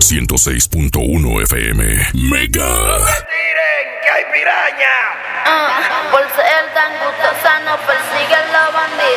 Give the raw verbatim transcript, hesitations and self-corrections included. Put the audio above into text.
ciento seis punto uno F M. Mega. ¡No se tiren, que hay piraña! Ah, por ser